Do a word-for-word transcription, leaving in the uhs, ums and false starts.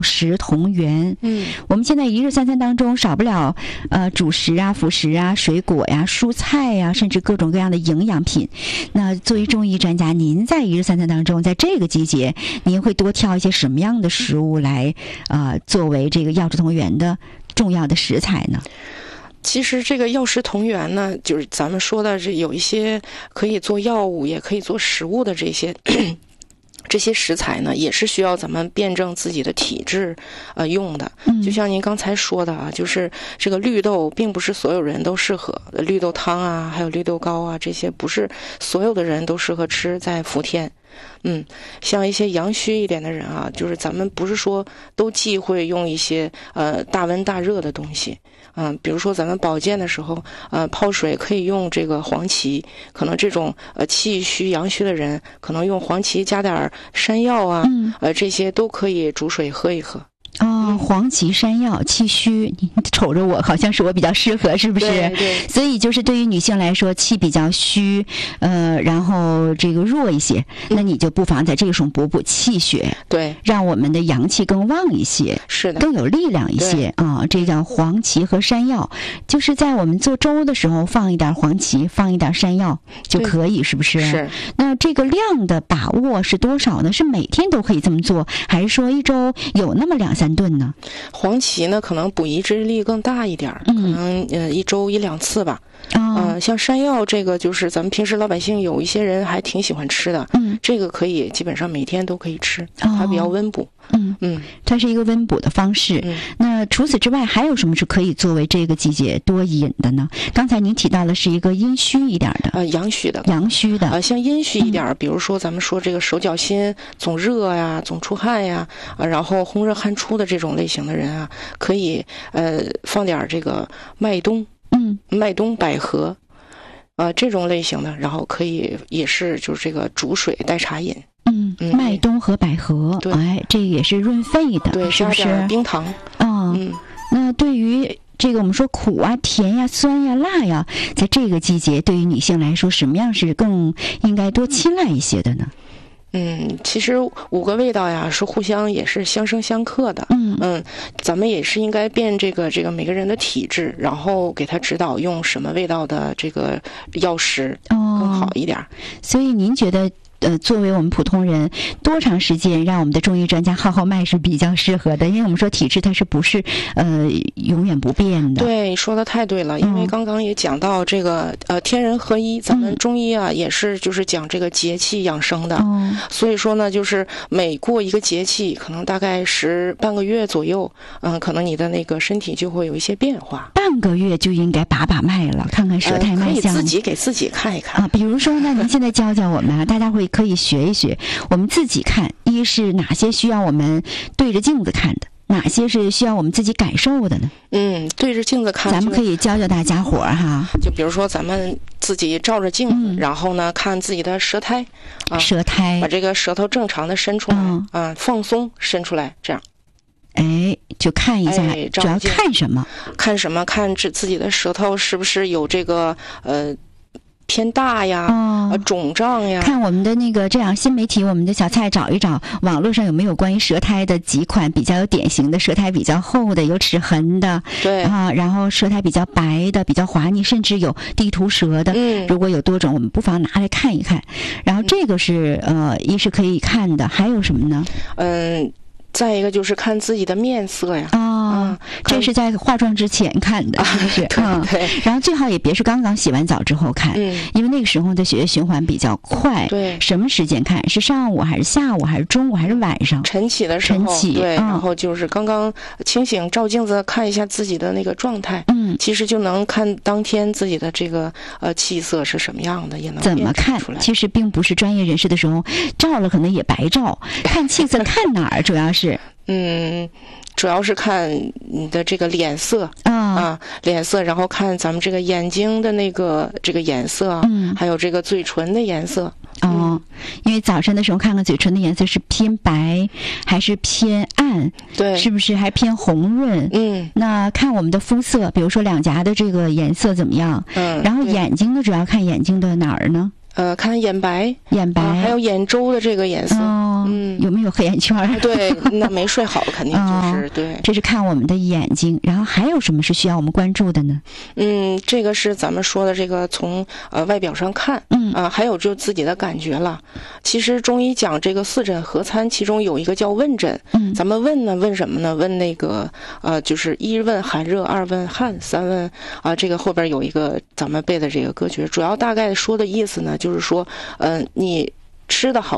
食同源。 嗯， 我们现在一日三餐当中少不了呃主食啊、辅食啊、水果呀、蔬菜呀，甚至各种各样的营养品。那作为中医专家，您在一日三餐当中，在这个季节，您会多挑一些什么样的食物来呃作为这个药食同源的重要的食材呢？ 其实这个药食同源呢，就是咱们说的是有一些可以做药物，也可以做食物的这些。这些食材呢，也是需要咱们辩证自己的体质，呃，用的。就像您刚才说的啊，就是这个绿豆，并不是所有人都适合绿豆汤啊，还有绿豆糕啊，这些不是所有的人都适合吃，在伏天。嗯，像一些阳虚一点的人啊，就是咱们不是说都忌讳用一些呃大温大热的东西，嗯，比如说咱们保健的时候，呃，泡水可以用这个黄芪，可能这种呃气虚阳虚的人，可能用黄芪加点山药啊， 嗯、 呃，这些都可以煮水喝一喝。 哦，黄芪、山药、气虚，你瞅着我，好像是我比较适合，是不是？ 对对。 所以就是对于女性来说，气比较虚，呃，然后这个弱一些，那你就不妨在这个时候补补气血， 对， 让我们的阳气更旺一些， 是的， 更有力量一些啊。这叫黄芪和山药，就是在我们做粥的时候放一点黄芪，放一点山药就可以，是不是？ 是。 那这个量的把握是多少呢？是每天都可以这么做，还是说一周有那么两三顿呢？ 黄芪呢，可能补益之力更大一点， 嗯、 可能呃一周一两次吧。嗯、 哦呃，像山药这个，就是咱们平时老百姓有一些人还挺喜欢吃的。 嗯， 这个可以基本上每天都可以吃，它比较温补。 嗯嗯， 它是一个温补的方式。 嗯， 那除此之外，还有什么是可以作为这个季节多饮的呢？刚才您提到了是一个阴虚一点的， 呃，阳虚的， 阳虚的， 呃，像阴虚一点， 嗯、 比如说咱们说这个手脚心总热呀、总出汗呀，啊，然后烘热汗出的这种类型的人啊，可以呃放点这个麦冬， 嗯， 麦冬、百合。呃，这种类型的，然后可以也是就是这个煮水代茶饮。 嗯，嗯麦冬和百合， 对， 哎，这也是润肺的， 对， 是不是？ 加点冰糖。 哦、 嗯， 那对于这个我们说苦啊、甜呀、酸呀、辣呀，在这个季节，对于女性来说，什么样是更应该多青睐一些的呢？ 嗯，其实五个味道呀是互相也是相生相克的。 嗯嗯，咱们也是应该辨这个这个每个人的体质，然后给他指导用什么味道的这个药食更好一点。 哦、所以您觉得？呃，作为我们普通人，多长时间让我们的中医专家号号脉是比较适合的？因为我们说体质它是不是呃永远不变的？ 对，说的太对了。因为刚刚也讲到这个呃天人合一，咱们中医啊、嗯、也是就是讲这个节气养生的。 哦、 所以说呢，就是每过一个节气，可能大概十半个月左右，嗯、呃，可能你的那个身体就会有一些变化。 半个月就应该把把脉了，看看舌苔脉象、 呃，可以自己给自己看一看啊。比如说呢，您现在教教我们啊，大家会。可以学一学，我们自己看，一是哪些需要我们对着镜子看的，哪些是需要我们自己感受的呢？ 嗯，对着镜子看， 咱们可以教教大家伙儿哈。 就比如说咱们自己照着镜子， 嗯、 然后呢看自己的舌苔，啊， 舌苔， 把这个舌头正常的伸出来， 嗯、 啊，放松伸出来，这样。 哎，就看一下， 哎、 主要看什么？ 看什么？看自自己的舌头是不是有这个呃。偏大呀， 哦、 呃，肿胀呀。 看我们的那个这样新媒体，我们的小菜找一找，网络上有没有关于舌苔的几款比较有典型的，舌苔比较厚的，有齿痕的， 对啊，然后舌苔比较白的，比较滑腻，甚至有地图舌的。 嗯， 如果有多种，我们不妨拿来看一看。然后这个是、嗯、呃，一是可以看的，还有什么呢？ 嗯。再一个就是看自己的面色呀， 哦，嗯、这是在化妆之前看的，是不是？ 啊、对, 对、 嗯。然后最好也别是刚刚洗完澡之后看， 嗯， 因为那个时候的血液循环比较快。 对。 什么时间看？是上午还是下午还是中午还是晚上？ 晨起的时候。 晨起。 对、 嗯。 然后就是刚刚清醒，照镜子看一下自己的那个状态， 嗯， 其实就能看当天自己的这个呃气色是什么样的，也能怎么看出来。 其实并不是专业人士的时候照了，可能也白照。看气色看哪儿？主要是。 嗯，主要是看你的这个脸色、 哦、 啊，脸色，然后看咱们这个眼睛的那个这个颜色啊， 嗯， 还有这个嘴唇的颜色。 哦、嗯，因为早晨的时候看看嘴唇的颜色是偏白还是偏暗， 对， 是不是还偏红润？ 嗯， 那看我们的肤色，比如说两颊的这个颜色怎么样？ 嗯， 然后眼睛呢，主要看眼睛的哪儿呢？ 呃，看眼白， 眼白、 啊，还有眼周的这个颜色。 哦， 哦， 嗯， 有没有黑眼圈？ 对，那没睡好肯定就是、 哦、 对。 这是看我们的眼睛，然后还有什么是需要我们关注的呢？ 嗯，这个是咱们说的这个从呃外表上看， 嗯啊、呃，还有就自己的感觉了。其实中医讲这个四诊合参，其中有一个叫问诊， 嗯， 咱们问呢问什么呢？问那个呃，就是一问寒热，二问汗，三问啊、呃，这个后边有一个咱们背的这个歌诀，主要大概说的意思呢，就是说，嗯、呃，你吃的好